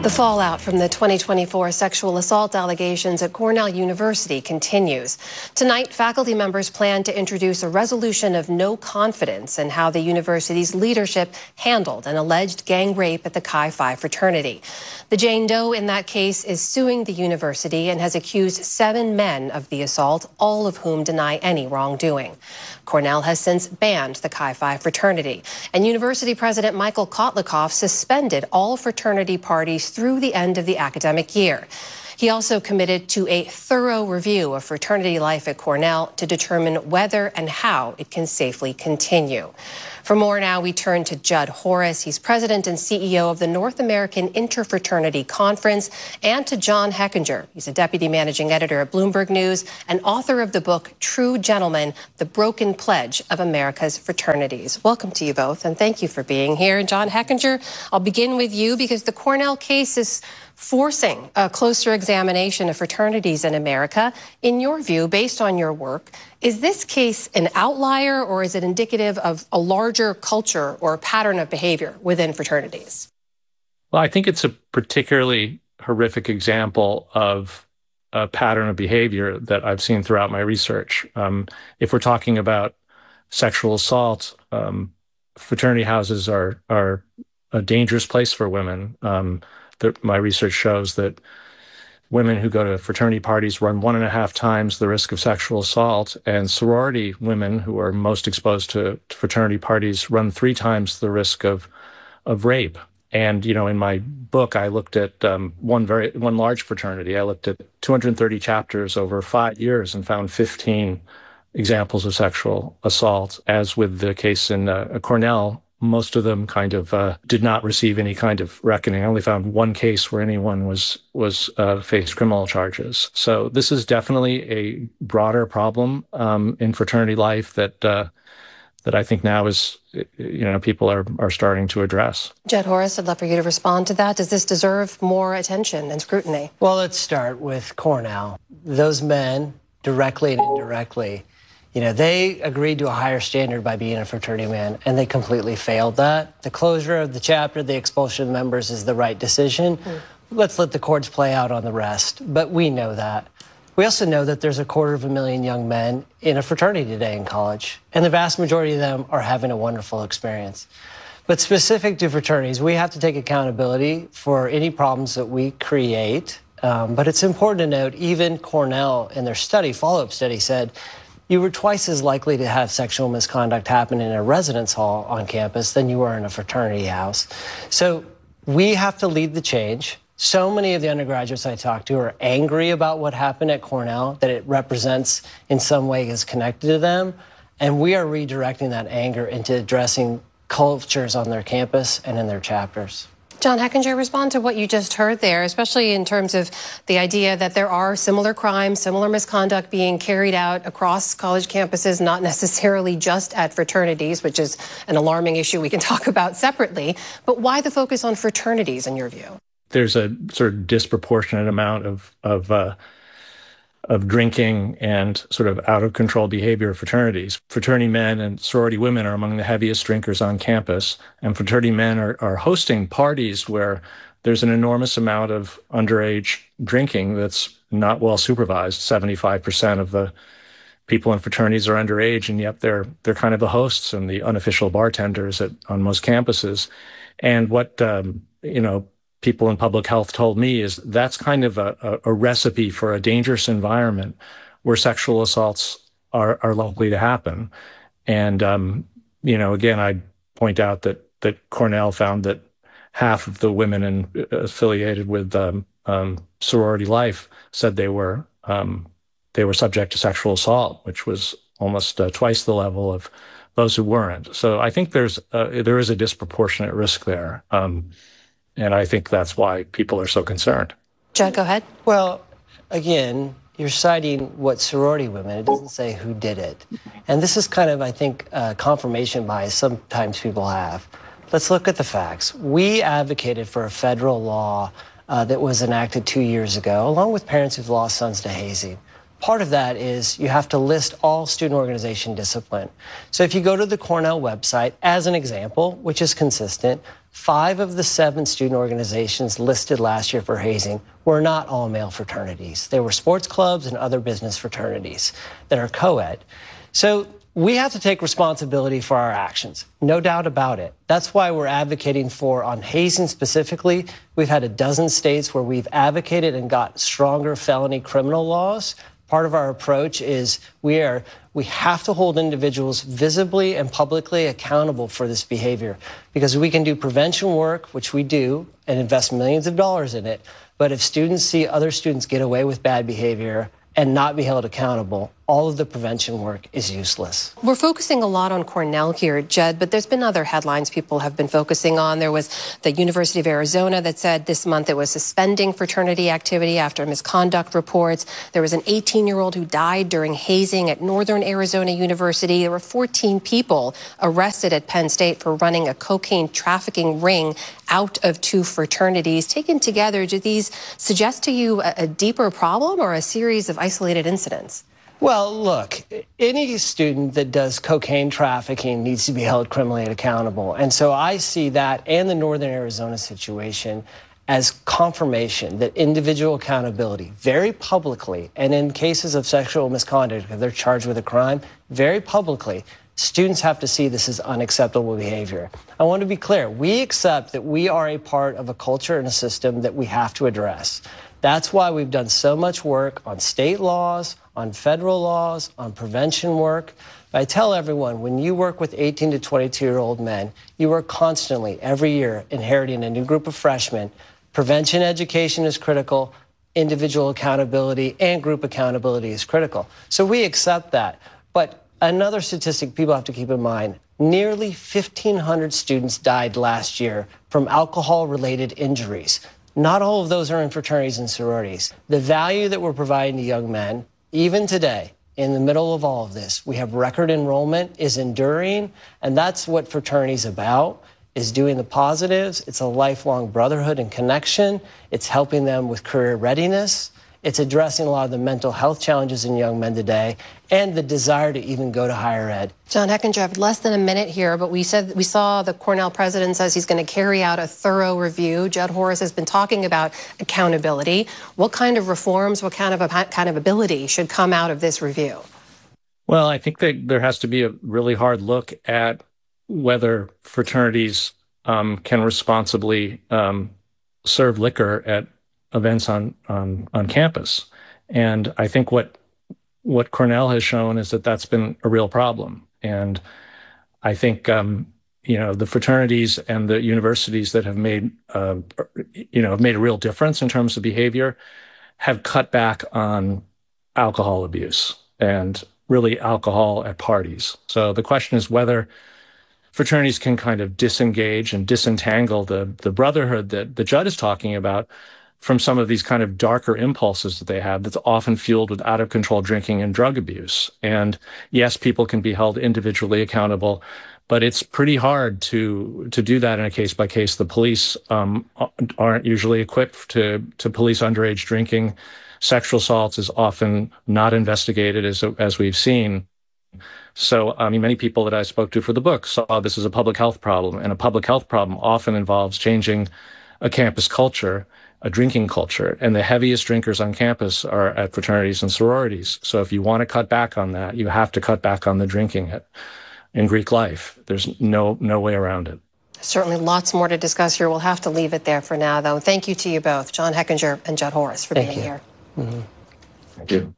The fallout from the 2024 sexual assault allegations at Cornell University continues. Tonight, faculty members plan to introduce a resolution of no confidence in how the university's leadership handled an alleged gang rape at the Chi Phi fraternity. The Jane Doe in that case is suing the university and has accused 7 men of the assault, all of whom deny any wrongdoing. Cornell has since banned the Chi Phi fraternity, and University President Michael Kotlikoff suspended all fraternity parties through the end of the academic year. He also committed to a thorough review of fraternity life at Cornell to determine whether and how it can safely continue. For more now, we turn to Judd Horris. He's president and CEO of the North American Interfraternity Conference, and to John Hechinger. He's a deputy managing editor at Bloomberg News and author of the book True Gentlemen, The Broken Pledge of America's Fraternities. Welcome to you both, and thank you for being here. And John Hechinger, I'll begin with you because the Cornell case is forcing a closer examination of fraternities in America. In your view, based on your work, is this case an outlier, or is it indicative of a larger culture or a pattern of behavior within fraternities? Well, I think it's a particularly horrific example of a pattern of behavior that I've seen throughout my research. If we're talking about sexual assault, fraternity houses are a dangerous place for women. My research shows that women who go to fraternity parties run 1.5 times the risk of sexual assault, and sorority women who are most exposed to fraternity parties run 3 times the risk of rape. And, you know, in my book, I looked at one large fraternity. I looked at 230 chapters over 5 years and found 15 examples of sexual assault. As with the case in Cornell, most of them kind of did not receive any kind of reckoning. I only found one case where anyone was faced criminal charges. So this is definitely a broader problem in fraternity life that I think now is, people are starting to address. Judd Horris, I'd love for you to respond to that. Does this deserve more attention and scrutiny? Well, let's start with Cornell. Those men, directly and indirectly, they agreed to a higher standard by being a fraternity man, and they completely failed that. The closure of the chapter, the expulsion of members is the right decision. Let's let the courts play out on the rest, but we know that. We also know that there's 250,000 young men in a fraternity today in college, and the vast majority of them are having a wonderful experience. But specific to fraternities, we have to take accountability for any problems that we create. But it's important to note, even Cornell in their follow-up study said, you were twice as likely to have sexual misconduct happen in a residence hall on campus than you were in a fraternity house. So we have to lead the change. So many of the undergraduates I talked to are angry about what happened at Cornell, that it represents in some way is connected to them. And we are redirecting that anger into addressing cultures on their campus and in their chapters. John Hechinger, respond to what you just heard there, especially in terms of the idea that there are similar crimes, similar misconduct being carried out across college campuses, not necessarily just at fraternities, which is an alarming issue we can talk about separately. But why the focus on fraternities in your view? There's a sort of disproportionate amount of drinking and sort of out-of-control behavior of fraternities. Fraternity men and sorority women are among the heaviest drinkers on campus, and fraternity men are hosting parties where there's an enormous amount of underage drinking that's not well supervised. 75% of the people in fraternities are underage, and yet they're kind of the hosts and the unofficial bartenders on most campuses. And what people in public health told me is that's kind of a recipe for a dangerous environment where sexual assaults are likely to happen. And, again, I'd point out that Cornell found that half of the women affiliated with sorority life said they were subject to sexual assault, which was almost twice the level of those who weren't. So I think there is a disproportionate risk there. And I think that's why people are so concerned. Judd, go ahead. Well, again, you're citing what sorority women. It doesn't say who did it. And this is kind of, I think, confirmation bias sometimes people have. Let's look at the facts. We advocated for a federal law that was enacted 2 years ago, along with parents who've lost sons to hazing. Part of that is you have to list all student organization discipline. So if you go to the Cornell website, as an example, which is consistent, 5 of the 7 student organizations listed last year for hazing were not all-male fraternities. They were sports clubs and other business fraternities that are co-ed. So we have to take responsibility for our actions, no doubt about it. That's why we're advocating for, on hazing specifically, we've had a dozen states where we've advocated and got stronger felony criminal laws. Part of our approach is we have to hold individuals visibly and publicly accountable for this behavior, because we can do prevention work, which we do, and invest millions of dollars in it. But if students see other students get away with bad behavior and not be held accountable, all of the prevention work is useless. We're focusing a lot on Cornell here, Jed, but there's been other headlines people have been focusing on. There was the University of Arizona that said this month it was suspending fraternity activity after misconduct reports. There was an 18-year-old who died during hazing at Northern Arizona University. There were 14 people arrested at Penn State for running a cocaine trafficking ring out of 2 fraternities. Taken together, do these suggest to you a deeper problem or a series of isolated incidents? Well, look, any student that does cocaine trafficking needs to be held criminally accountable. And so I see that and the Northern Arizona situation as confirmation that individual accountability, very publicly, and in cases of sexual misconduct, if they're charged with a crime, very publicly, students have to see this as unacceptable behavior. I want to be clear. We accept that we are a part of a culture and a system that we have to address. That's why we've done so much work on state laws, on federal laws, on prevention work. I tell everyone, when you work with 18 to 22-year-old men, you are constantly, every year, inheriting a new group of freshmen. Prevention education is critical. Individual accountability and group accountability is critical. So we accept that. But another statistic people have to keep in mind, nearly 1,500 students died last year from alcohol-related injuries. Not all of those are in fraternities and sororities. The value that we're providing to young men, even today, in the middle of all of this, we have record enrollment, is enduring, and that's what fraternity's about, is doing the positives. It's a lifelong brotherhood and connection. It's helping them with career readiness. It's addressing a lot of the mental health challenges in young men today and the desire to even go to higher ed. John Hechinger, I have less than a minute here, but we saw the Cornell president says he's going to carry out a thorough review. Judd Horris has been talking about accountability. What kind of reforms, what kind of accountability should come out of this review? Well, I think that there has to be a really hard look at whether fraternities can responsibly serve liquor at events on campus. And I think what Cornell has shown is that that's been a real problem. And I think, the fraternities and the universities that have made a real difference in terms of behavior have cut back on alcohol abuse and really alcohol at parties. So the question is whether fraternities can kind of disengage and disentangle the brotherhood that the Judd is talking about from some of these kind of darker impulses that they have that's often fueled with out-of-control drinking and drug abuse. And yes, people can be held individually accountable, but it's pretty hard to do that in a case-by-case. The police aren't usually equipped to police underage drinking. Sexual assaults is often not investigated, as we've seen. So, many people that I spoke to for the book saw this as a public health problem, and a public health problem often involves changing a campus culture, a drinking culture, and the heaviest drinkers on campus are at fraternities and sororities. So if you want to cut back on that, you have to cut back on the drinking in Greek life. There's no way around it. Certainly lots more to discuss here. We'll have to leave it there for now, though. Thank you to you both, John Hechinger and Judd Horris, for being here. Mm-hmm. Thank you.